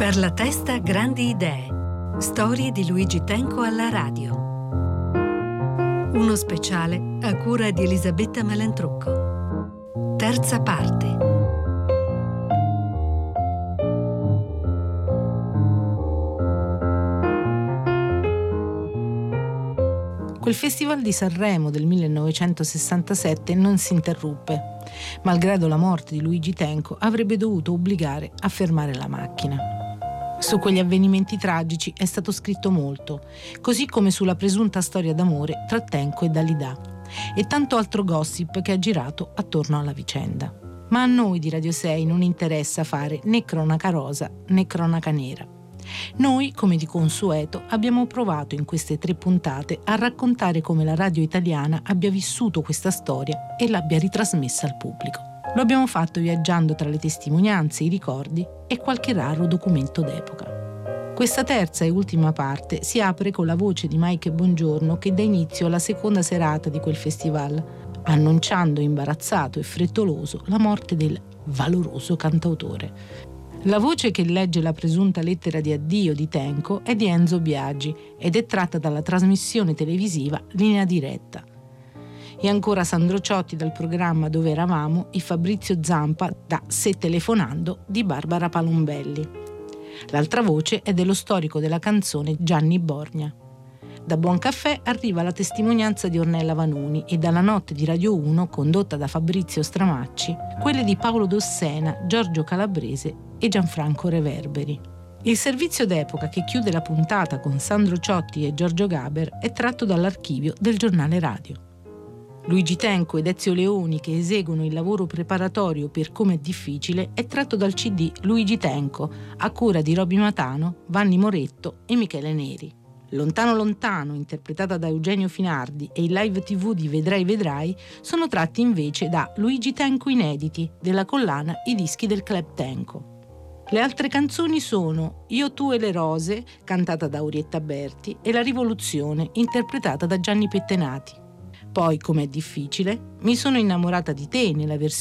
Per la testa grandi idee. Storie di Luigi Tenco alla radio. Uno speciale a cura di Elisabetta Malantrucco. Terza parte. Quel Festival di Sanremo del 1967 non si interruppe. Malgrado la morte di Luigi Tenco, avrebbe dovuto obbligare a fermare la macchina. Su quegli avvenimenti tragici è stato scritto molto, così come sulla presunta storia d'amore tra Tenco e Dalida, e tanto altro gossip che ha girato attorno alla vicenda. Ma a noi di Radio 6 non interessa fare né cronaca rosa né cronaca nera. Noi, come di consueto, abbiamo provato in queste 3 puntate a raccontare come la radio italiana abbia vissuto questa storia e l'abbia ritrasmessa al pubblico. Lo abbiamo fatto viaggiando tra le testimonianze, i ricordi e qualche raro documento d'epoca. Questa terza e ultima parte si apre con la voce di Mike Bongiorno che dà inizio alla seconda serata di quel festival, annunciando imbarazzato e frettoloso la morte del valoroso cantautore. La voce che legge la presunta lettera di addio di Tenco è di Enzo Biagi ed è tratta dalla trasmissione televisiva Linea Diretta. E ancora Sandro Ciotti dal programma Dove eravamo e Fabrizio Zampa da Se telefonando di Barbara Palombelli. L'altra voce è dello storico della canzone Gianni Borgna. Da Buon Caffè arriva la testimonianza di Ornella Vanoni e dalla notte di Radio 1, condotta da Fabrizio Stramacci, quelle di Paolo Dossena, Giorgio Calabrese e Gianfranco Reverberi. Il servizio d'epoca che chiude la puntata con Sandro Ciotti e Giorgio Gaber è tratto dall'archivio del giornale radio. Luigi Tenco ed Ezio Leoni che eseguono il lavoro preparatorio per Come è difficile è tratto dal CD Luigi Tenco a cura di Roby Matano, Vanni Moretto e Michele Neri. Lontano Lontano, interpretata da Eugenio Finardi, e il live TV di Vedrai Vedrai sono tratti invece da Luigi Tenco Inediti, della collana I dischi del Club Tenco. Le altre canzoni sono Io, tu e le rose, cantata da Orietta Berti, e La rivoluzione, interpretata da Gianni Pettenati. Poi, Com'è difficile, Mi sono innamorata di te, nella versione